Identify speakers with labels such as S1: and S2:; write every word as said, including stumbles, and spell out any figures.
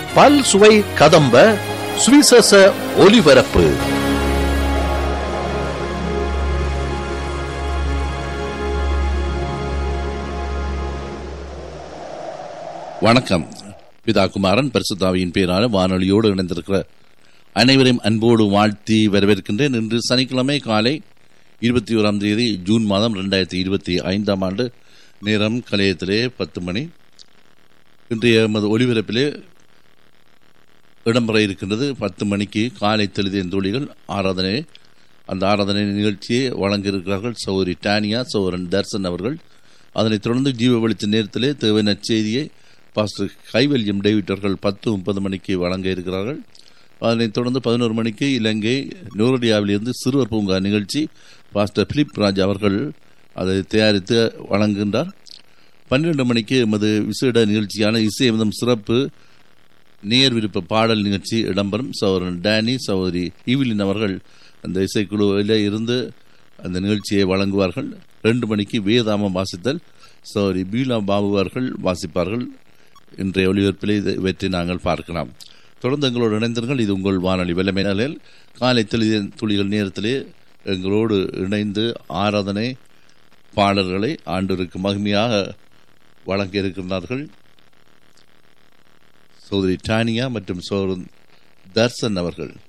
S1: பல் சுவை கதம்ப சுவிசேஷ ஒலிபரப்பு. வணக்கம். பிதா குமாரன் பரிசுத்தாவியின் பேரான வானொலியோடு இணைந்திருக்கிற அனைவரையும் அன்போடு வாழ்த்தி வரவேற்கின்றேன். இன்று சனிக்கிழமை காலை இருபத்தி ஓராம் தேதி ஜூன் மாதம் இரண்டாயிரத்தி இருபத்தி ஐந்தாம் ஆண்டு. நேரம் கலையத்திலே பத்து மணி. இன்றைய எமது ஒலிபரப்பிலே இடம்பெற இருக்கின்றது பத்து மணிக்கு காலை தெளிதின் தோழிகள் ஆராதனை. அந்த ஆராதனை நிகழ்ச்சியை வழங்க இருக்கிறார்கள் சௌரி டானியா, சௌரன் தர்சன் அவர்கள். அதனைத் தொடர்ந்து ஜீவ வெளிச்ச நேரத்திலே தேவையான செய்தியை பாஸ்டர் கைவல்யம் டேவிட் அவர்கள் பத்து முப்பது மணிக்கு வழங்க இருக்கிறார்கள். அதனைத் தொடர்ந்து பதினோரு மணிக்கு இலங்கை நூரடியாவிலிருந்து சிறுவர் பூங்கா நிகழ்ச்சி பாஸ்டர் பிலிப் ராஜ் அவர்கள் அதை தயாரித்து வழங்குகின்றார். பன்னிரண்டு மணிக்கு எமது விசேட நிகழ்ச்சியான இசையமிதம் சிறப்பு நேர் விருப்ப பாடல் நிகழ்ச்சி இடம்பெறும். சௌரன் டேனி, சௌதரி ஈவிலின் அவர்கள் அந்த இசைக்குழுவில் இருந்து அந்த நிகழ்ச்சியை வழங்குவார்கள். ரெண்டு மணிக்கு வேதாமம் வாசித்தல் சௌரி பீலா பாபு அவர்கள் வாசிப்பார்கள். இன்றைய ஒளிபரப்பிலே இவற்றை நாங்கள் பார்க்கலாம். தொடர்ந்து எங்களோடு இணைந்தீர்கள். இது உங்கள் வானொலி வெள்ளமை நிலையில் காலை தெளிதின் துளிகள் நேரத்திலே எங்களோடு இணைந்து ஆராதனை பாடல்களை ஆண்டவருக்கு மகிமையாக வழங்க இருக்கின்றார்கள் சௌதரி டானியா மற்றும் சௌரன் தர்சன் அவர்கள்.